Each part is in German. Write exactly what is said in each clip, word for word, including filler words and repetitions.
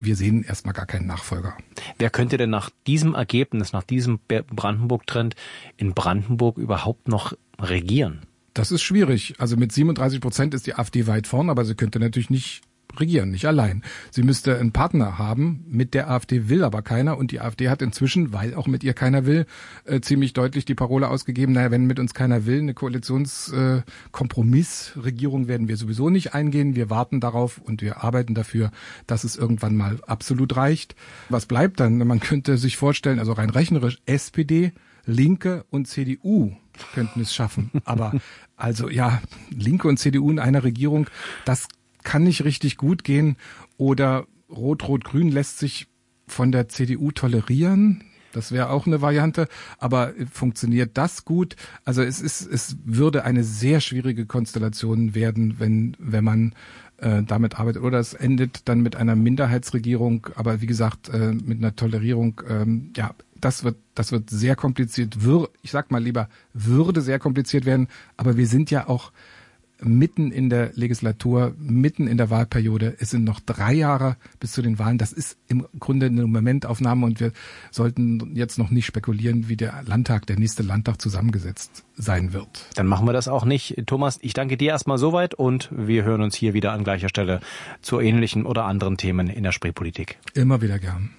wir sehen erstmal gar keinen Nachfolger. Wer könnte denn nach diesem Ergebnis, nach diesem Brandenburg-Trend in Brandenburg überhaupt noch regieren? Das ist schwierig. Also mit siebenunddreißig Prozent ist die AfD weit vorn, aber sie könnte natürlich nicht regieren, nicht allein. Sie müsste einen Partner haben, mit der AfD will aber keiner, und die AfD hat inzwischen, weil auch mit ihr keiner will, äh, ziemlich deutlich die Parole ausgegeben, naja, wenn mit uns keiner will, eine Koalitionskompromissregierung äh, werden wir sowieso nicht eingehen, wir warten darauf und wir arbeiten dafür, dass es irgendwann mal absolut reicht. Was bleibt dann? Man könnte sich vorstellen, also rein rechnerisch, S P D, Linke und C D U könnten es schaffen, aber also ja, Linke und C D U in einer Regierung, das kann nicht richtig gut gehen, oder Rot-Rot-Grün lässt sich von der C D U tolerieren. Das wäre auch eine Variante, aber funktioniert das gut? Also es ist, es würde eine sehr schwierige Konstellation werden, wenn, wenn man äh, damit arbeitet. Oder es endet dann mit einer Minderheitsregierung, aber wie gesagt, äh, mit einer Tolerierung, ähm, ja, das wird, das wird sehr kompliziert. Wür, ich sag mal lieber, würde sehr kompliziert werden, aber wir sind ja auch mitten in der Legislatur, mitten in der Wahlperiode. Es sind noch drei Jahre bis zu den Wahlen. Das ist im Grunde eine Momentaufnahme, und wir sollten jetzt noch nicht spekulieren, wie der Landtag, der nächste Landtag zusammengesetzt sein wird. Dann machen wir das auch nicht. Thomas, ich danke dir erstmal soweit, und wir hören uns hier wieder an gleicher Stelle zu ähnlichen oder anderen Themen in der Spreepolitik. Immer wieder gern.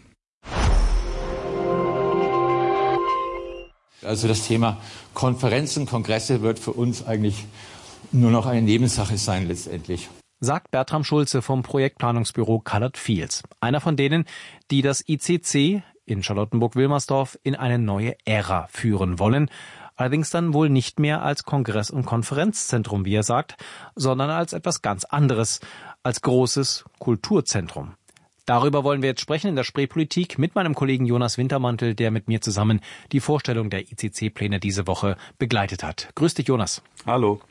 Also das Thema Konferenzen, Kongresse wird für uns eigentlich nur noch eine Nebensache sein letztendlich. Sagt Bertram Schulze vom Projektplanungsbüro Colored Fields. Einer von denen, die das I C C in Charlottenburg-Wilmersdorf in eine neue Ära führen wollen. Allerdings dann wohl nicht mehr als Kongress- und Konferenzzentrum, wie er sagt, sondern als etwas ganz anderes, als großes Kulturzentrum. Darüber wollen wir jetzt sprechen in der Spreepolitik mit meinem Kollegen Jonas Wintermantel, der mit mir zusammen die Vorstellung der I C C-Pläne diese Woche begleitet hat. Grüß dich, Jonas. Hallo.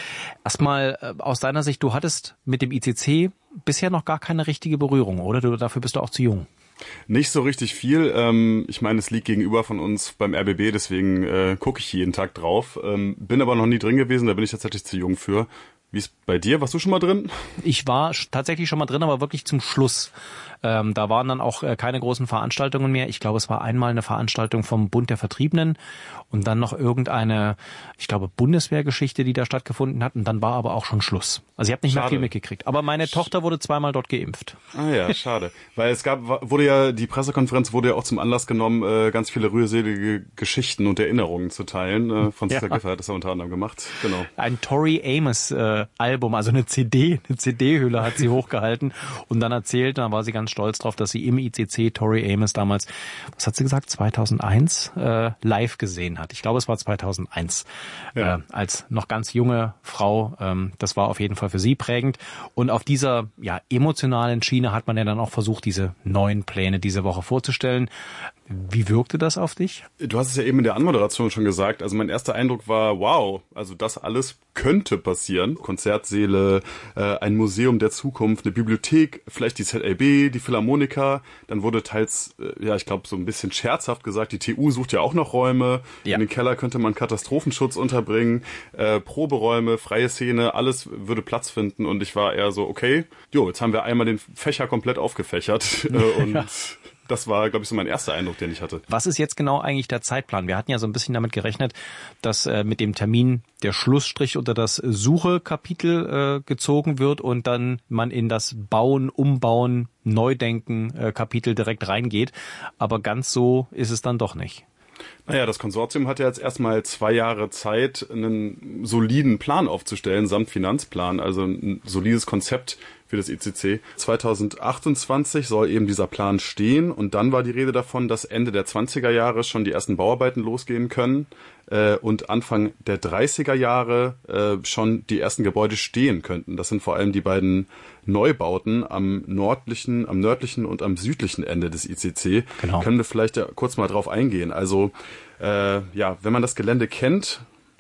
Erstmal äh, aus deiner Sicht, du hattest mit dem I C C bisher noch gar keine richtige Berührung, oder? Du, dafür bist du auch zu jung. Nicht so richtig viel. Ähm, ich meine, es liegt gegenüber von uns beim R B B, deswegen äh, gucke ich jeden Tag drauf. Ähm, bin aber noch nie drin gewesen, da bin ich tatsächlich zu jung für. Wie ist bei dir? Warst du schon mal drin? Ich war tatsächlich schon mal drin, aber wirklich zum Schluss. Ähm, da waren dann auch äh, keine großen Veranstaltungen mehr. Ich glaube, es war einmal eine Veranstaltung vom Bund der Vertriebenen und dann noch irgendeine, ich glaube, Bundeswehrgeschichte, die da stattgefunden hat. Und dann war aber auch schon Schluss. Also ich habe nicht schade. mehr viel mitgekriegt. Aber meine Tochter wurde zweimal dort geimpft. Ah ja, schade. Weil es gab, wurde ja, die Pressekonferenz wurde ja auch zum Anlass genommen, äh, ganz viele rührselige Geschichten und Erinnerungen zu teilen. Äh, Franziska ja. Giffey hat das ja unter anderem gemacht. Genau. Ein Tori Amos äh, Album, also eine C D, eine C D-Hülle hat sie hochgehalten und dann erzählt, da war sie ganz stolz drauf, dass sie im I C C Tori Amos damals, was hat sie gesagt, zweitausendeins äh, live gesehen hat. Ich glaube, es war zweitausendeins, ja. äh, als noch ganz junge Frau. Ähm, das war auf jeden Fall für sie prägend. Und auf dieser ja emotionalen Schiene hat man ja dann auch versucht, diese neuen Pläne diese Woche vorzustellen. Wie wirkte das auf dich? Du hast es ja eben in der Anmoderation schon gesagt. Also mein erster Eindruck war, wow, also das alles könnte passieren. Konzertsäle, äh, ein Museum der Zukunft, eine Bibliothek, vielleicht die Z L B, die Philharmoniker. Dann wurde teils, äh, ja, ich glaube, so ein bisschen scherzhaft gesagt, die T U sucht ja auch noch Räume. Ja. In den Keller könnte man Katastrophenschutz unterbringen, äh, Proberäume, freie Szene, alles würde Platz finden. Und ich war eher so, okay, jo, jetzt haben wir einmal den Fächer komplett aufgefächert. Äh, und ja. Das war, glaube ich, so mein erster Eindruck, den ich hatte. Was ist jetzt genau eigentlich der Zeitplan? Wir hatten ja so ein bisschen damit gerechnet, dass äh, mit dem Termin der Schlussstrich unter das Suche-Kapitel äh, gezogen wird und dann man in das Bauen, Umbauen, Neudenken äh, Kapitel direkt reingeht. Aber ganz so ist es dann doch nicht. Naja, das Konsortium hat ja jetzt erstmal zwei Jahre Zeit, einen soliden Plan aufzustellen, samt Finanzplan, also ein solides Konzept für das I C C. zweitausendachtundzwanzig soll eben dieser Plan stehen und dann war die Rede davon, dass Ende der zwanziger Jahre schon die ersten Bauarbeiten losgehen können äh, und Anfang der dreißiger Jahre äh, schon die ersten Gebäude stehen könnten. Das sind vor allem die beiden Neubauten am nördlichen, am nördlichen und am südlichen Ende des I C C. Genau. Können wir vielleicht ja kurz mal drauf eingehen. Also äh, ja, wenn man das Gelände kennt,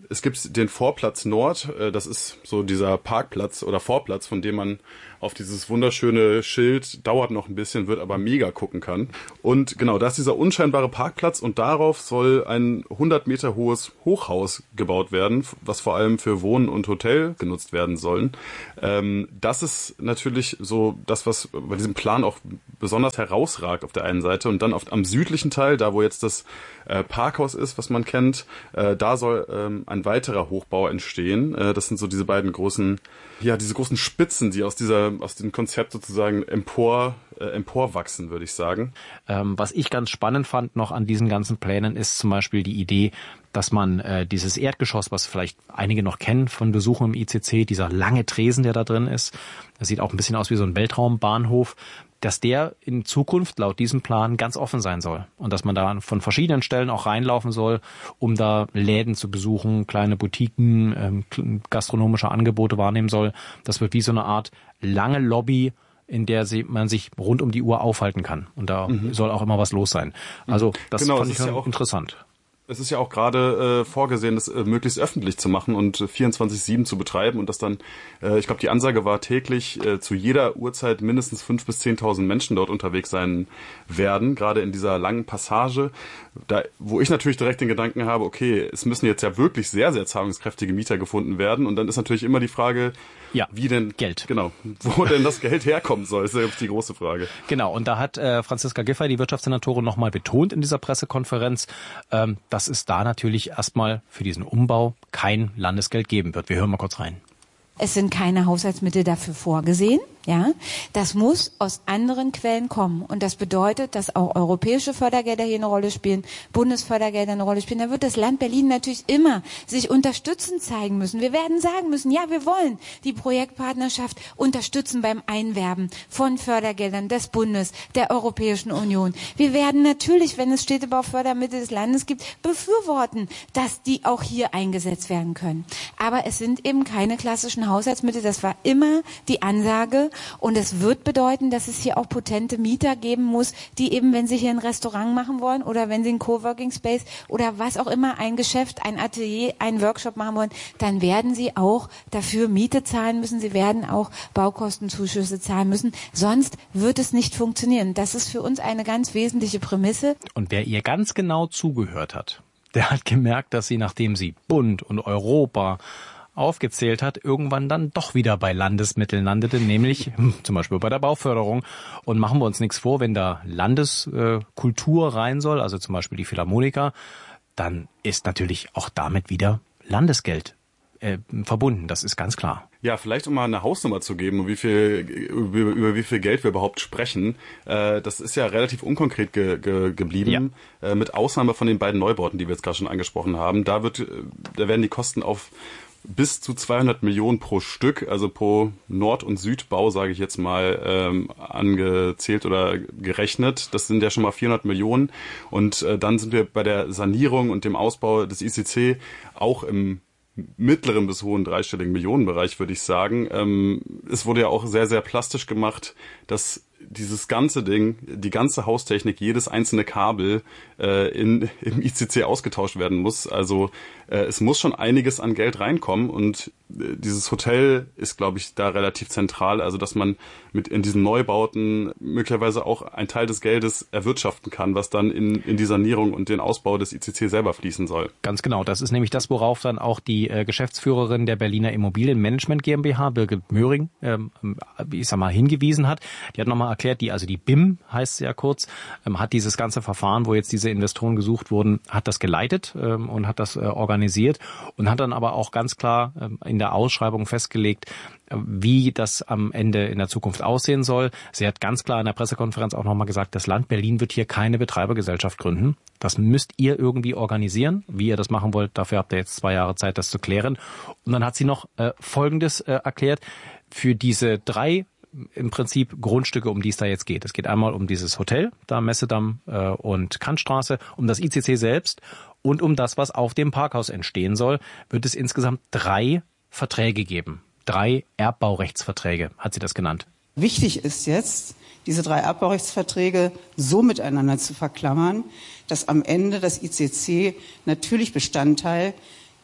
Es gibt den Vorplatz Nord, das ist so dieser Parkplatz oder Vorplatz, von dem man auf dieses wunderschöne Schild, dauert noch ein bisschen, wird aber mega gucken kann. Und genau, da ist dieser unscheinbare Parkplatz und darauf soll ein hundert Meter hohes Hochhaus gebaut werden, was vor allem für Wohnen und Hotel genutzt werden sollen. Ähm, das ist natürlich so das, was bei diesem Plan auch besonders herausragt auf der einen Seite. Und dann auf, am südlichen Teil, da wo jetzt das äh, Parkhaus ist, was man kennt, äh, da soll ähm, ein weiterer Hochbau entstehen. Äh, das sind so diese beiden großen, ja, diese großen Spitzen, die aus dieser, aus dem Konzept sozusagen empor, äh, emporwachsen, würde ich sagen. Ähm, was ich ganz spannend fand noch an diesen ganzen Plänen ist zum Beispiel die Idee, dass man äh, dieses Erdgeschoss, was vielleicht einige noch kennen von Besuchen im I C C, dieser lange Tresen, der da drin ist, das sieht auch ein bisschen aus wie so ein Weltraumbahnhof, dass der in Zukunft laut diesem Plan ganz offen sein soll und dass man da von verschiedenen Stellen auch reinlaufen soll, um da Läden zu besuchen, kleine Boutiquen, ähm, gastronomische Angebote wahrnehmen soll. Das wird wie so eine Art lange Lobby, in der man sich rund um die Uhr aufhalten kann. Und da mhm. soll auch immer was los sein. Also das genau, fand ich ja auch interessant. Es ist ja auch gerade äh, vorgesehen, das äh, möglichst öffentlich zu machen und äh, vierundzwanzig sieben zu betreiben und das dann, äh, ich glaube, die Ansage war täglich äh, zu jeder Uhrzeit mindestens fünftausend bis zehntausend Menschen dort unterwegs sein werden, gerade in dieser langen Passage, da, wo ich natürlich direkt den Gedanken habe, okay, es müssen jetzt ja wirklich sehr, sehr zahlungskräftige Mieter gefunden werden und dann ist natürlich immer die Frage, ja, wie denn Geld. Genau, wo denn das Geld herkommen soll, ist ja die große Frage. Genau, und da hat äh, Franziska Giffey, die Wirtschaftssenatorin, nochmal betont in dieser Pressekonferenz, ähm, dass es da natürlich erstmal für diesen Umbau kein Landesgeld geben wird. Wir hören mal kurz rein. Es sind keine Haushaltsmittel dafür vorgesehen. Ja, das muss aus anderen Quellen kommen. Und das bedeutet, dass auch europäische Fördergelder hier eine Rolle spielen, Bundesfördergelder eine Rolle spielen. Da wird das Land Berlin natürlich immer sich unterstützend zeigen müssen. Wir werden sagen müssen, ja, wir wollen die Projektpartnerschaft unterstützen beim Einwerben von Fördergeldern des Bundes, der Europäischen Union. Wir werden natürlich, wenn es Städtebaufördermittel des Landes gibt, befürworten, dass die auch hier eingesetzt werden können. Aber es sind eben keine klassischen Haushaltsmittel. Das war immer die Ansage. Und es wird bedeuten, dass es hier auch potente Mieter geben muss, die eben, wenn sie hier ein Restaurant machen wollen oder wenn sie einen Coworking Space oder was auch immer, ein Geschäft, ein Atelier, einen Workshop machen wollen, dann werden sie auch dafür Miete zahlen müssen. Sie werden auch Baukostenzuschüsse zahlen müssen. Sonst wird es nicht funktionieren. Das ist für uns eine ganz wesentliche Prämisse. Und wer ihr ganz genau zugehört hat, der hat gemerkt, dass sie, nachdem sie Bund und Europa aufgezählt hat, irgendwann dann doch wieder bei Landesmitteln landete, nämlich zum Beispiel bei der Bauförderung. Und machen wir uns nichts vor, wenn da Landeskultur äh, rein soll, also zum Beispiel die Philharmoniker, dann ist natürlich auch damit wieder Landesgeld äh, verbunden. Das ist ganz klar. Ja, vielleicht um mal eine Hausnummer zu geben, wie viel, über, über wie viel Geld wir überhaupt sprechen. Äh, das ist ja relativ unkonkret ge, ge, geblieben, ja. äh, mit Ausnahme von den beiden Neubauten, die wir jetzt gerade schon angesprochen haben. Da wird, da werden die Kosten auf bis zu zweihundert Millionen pro Stück, also pro Nord- und Südbau, sage ich jetzt mal, ähm, angezählt oder gerechnet. Das sind ja schon mal vierhundert Millionen. Und äh, dann sind wir bei der Sanierung und dem Ausbau des I C C auch im mittleren bis hohen dreistelligen Millionenbereich, würde ich sagen. Ähm, es wurde ja auch sehr, sehr plastisch gemacht, dass dieses ganze Ding, die ganze Haustechnik, jedes einzelne Kabel äh, in, im I C C ausgetauscht werden muss. Also äh, es muss schon einiges an Geld reinkommen und äh, dieses Hotel ist, glaube ich, da relativ zentral. Also dass man mit in diesen Neubauten möglicherweise auch einen Teil des Geldes erwirtschaften kann, was dann in, in die Sanierung und den Ausbau des I C C selber fließen soll. Ganz genau. Das ist nämlich das, worauf dann auch die äh, Geschäftsführerin der Berliner Immobilienmanagement GmbH, Birgit Möhring, ähm, ich sag mal, hingewiesen hat. Die hat nochmal erklärt, die, also die B I M heißt es ja kurz, ähm, hat dieses ganze Verfahren, wo jetzt diese Investoren gesucht wurden, hat das geleitet ähm, und hat das äh, organisiert und hat dann aber auch ganz klar ähm, in der Ausschreibung festgelegt, äh, wie das am Ende in der Zukunft aussehen soll. Sie hat ganz klar in der Pressekonferenz auch nochmal gesagt, das Land Berlin wird hier keine Betreibergesellschaft gründen. Das müsst ihr irgendwie organisieren. Wie ihr das machen wollt, dafür habt ihr jetzt zwei Jahre Zeit, das zu klären. Und dann hat sie noch äh, Folgendes äh, erklärt. Für diese drei im Prinzip Grundstücke, um die es da jetzt geht. Es geht einmal um dieses Hotel, da Messedamm äh, und Kantstraße, um das I C C selbst und um das, was auf dem Parkhaus entstehen soll, wird es insgesamt drei Verträge geben. Drei Erbbaurechtsverträge, hat sie das genannt. Wichtig ist jetzt, diese drei Erbbaurechtsverträge so miteinander zu verklammern, dass am Ende das I C C natürlich Bestandteil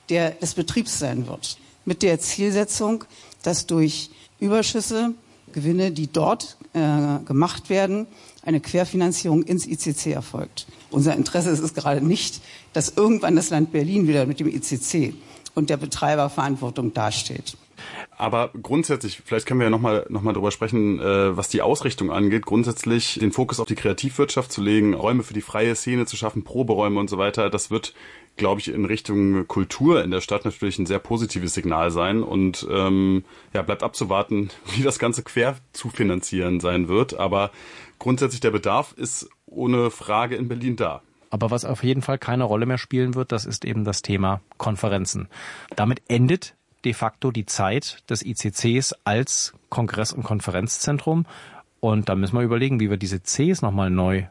der des Betriebs sein wird. Mit der Zielsetzung, dass durch Überschüsse, Gewinne, die dort äh, gemacht werden, eine Querfinanzierung ins I C C erfolgt. Unser Interesse ist es gerade nicht, dass irgendwann das Land Berlin wieder mit dem I C C und der Betreiberverantwortung dasteht. Aber grundsätzlich, vielleicht können wir ja nochmal noch mal drüber sprechen, äh, was die Ausrichtung angeht, grundsätzlich den Fokus auf die Kreativwirtschaft zu legen, Räume für die freie Szene zu schaffen, Proberäume und so weiter, das wird, glaube ich, in Richtung Kultur in der Stadt natürlich ein sehr positives Signal sein und ähm, ja, bleibt abzuwarten, wie das Ganze quer zu finanzieren sein wird, aber grundsätzlich der Bedarf ist ohne Frage in Berlin da. Aber was auf jeden Fall keine Rolle mehr spielen wird, das ist eben das Thema Konferenzen. Damit endet de facto die Zeit des I C Cs als Kongress- und Konferenzzentrum. Und da müssen wir überlegen, wie wir diese Cs nochmal neu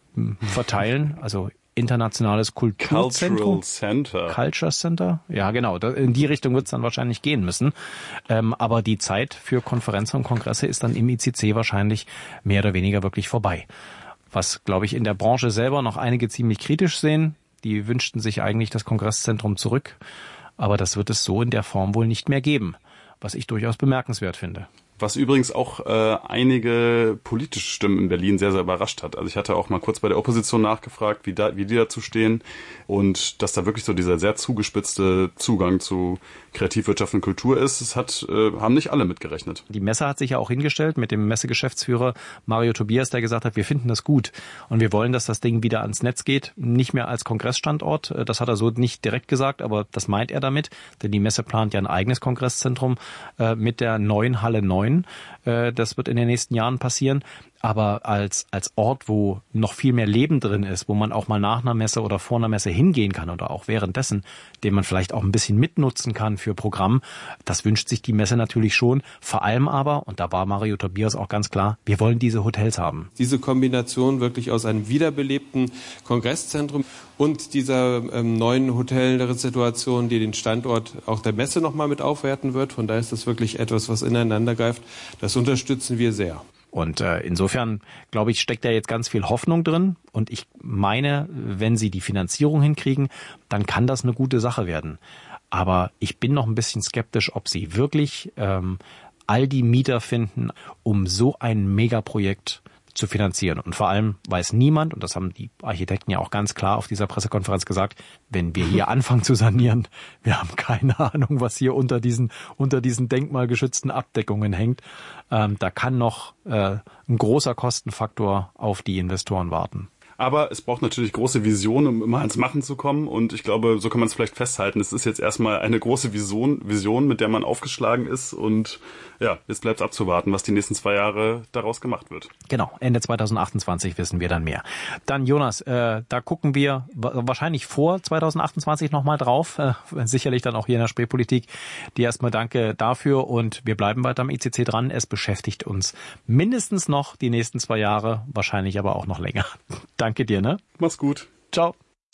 verteilen. Also internationales Kulturzentrum. Cultural Center. Culture Center. Ja, genau. In die Richtung wird es dann wahrscheinlich gehen müssen. Ähm, aber die Zeit für Konferenzen und Kongresse ist dann im I C C wahrscheinlich mehr oder weniger wirklich vorbei. Was, glaube ich, in der Branche selber noch einige ziemlich kritisch sehen. Die wünschten sich eigentlich das Kongresszentrum zurück. Aber das wird es so in der Form wohl nicht mehr geben, was ich durchaus bemerkenswert finde. Was übrigens auch äh, einige politische Stimmen in Berlin sehr, sehr überrascht hat. Also ich hatte auch mal kurz bei der Opposition nachgefragt, wie, da, wie die dazu stehen. Und dass da wirklich so dieser sehr zugespitzte Zugang zu Kreativwirtschaft und Kultur ist, das hat, äh, haben nicht alle mitgerechnet. Die Messe hat sich ja auch hingestellt mit dem Messegeschäftsführer Mario Tobias, der gesagt hat, wir finden das gut. Und wir wollen, dass das Ding wieder ans Netz geht, nicht mehr als Kongressstandort. Das hat er so nicht direkt gesagt, aber das meint er damit. Denn die Messe plant ja ein eigenes Kongresszentrum äh, mit der neuen Halle neun. Das wird in den nächsten Jahren passieren. Aber als als Ort, wo noch viel mehr Leben drin ist, wo man auch mal nach einer Messe oder vor einer Messe hingehen kann oder auch währenddessen, den man vielleicht auch ein bisschen mitnutzen kann für Programm, das wünscht sich die Messe natürlich schon. Vor allem aber, und da war Mario Tobias auch ganz klar, wir wollen diese Hotels haben. Diese Kombination wirklich aus einem wiederbelebten Kongresszentrum und dieser ähm, neuen Hotelsituation, die den Standort auch der Messe nochmal mit aufwerten wird. Von daher ist das wirklich etwas, was ineinander greift. Das unterstützen wir sehr. Und äh, insofern, glaube ich, steckt da jetzt ganz viel Hoffnung drin. Und ich meine, wenn sie die Finanzierung hinkriegen, dann kann das eine gute Sache werden. Aber ich bin noch ein bisschen skeptisch, ob sie wirklich ähm, all die Mieter finden, um so ein Megaprojekt zu finanzieren. Und vor allem weiß niemand, und das haben die Architekten ja auch ganz klar auf dieser Pressekonferenz gesagt, wenn wir hier anfangen zu sanieren, wir haben keine Ahnung, was hier unter diesen unter diesen denkmalgeschützten Abdeckungen hängt. Ähm, da kann noch äh, ein großer Kostenfaktor auf die Investoren warten. Aber es braucht natürlich große Visionen, um immer ans Machen zu kommen. Und ich glaube, so kann man es vielleicht festhalten. Es ist jetzt erstmal eine große Vision, Vision, mit der man aufgeschlagen ist. Und ja, jetzt bleibt es abzuwarten, was die nächsten zwei Jahre daraus gemacht wird. Genau, Ende zwanzig achtundzwanzig wissen wir dann mehr. Dann Jonas, äh, da gucken wir wahrscheinlich vor zwanzig achtundzwanzig nochmal drauf. Äh, sicherlich dann auch hier in der Spreepolitik. Dir erstmal danke dafür und wir bleiben weiter am I C C dran. Es beschäftigt uns mindestens noch die nächsten zwei Jahre, wahrscheinlich aber auch noch länger. Danke dir, ne? Mach's gut. Ciao.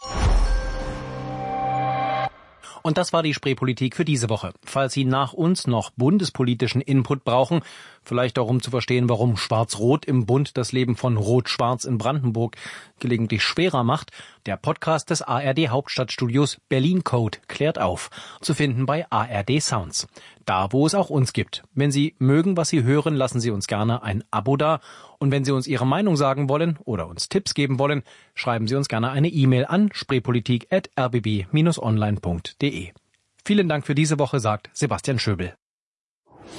Und das war die Spreepolitik für diese Woche. Falls Sie nach uns noch bundespolitischen Input brauchen, vielleicht auch um zu verstehen, warum Schwarz-Rot im Bund das Leben von Rot-Schwarz in Brandenburg gelegentlich schwerer macht, der Podcast des A R D Hauptstadtstudios Berlin Code klärt auf. Zu finden bei A R D Sounds. Da, wo es auch uns gibt. Wenn Sie mögen, was Sie hören, lassen Sie uns gerne ein Abo da. Und wenn Sie uns Ihre Meinung sagen wollen oder uns Tipps geben wollen, schreiben Sie uns gerne eine E-Mail an spreepolitik at r b b dash online punkt d e. Vielen Dank für diese Woche, sagt Sebastian Schöbel.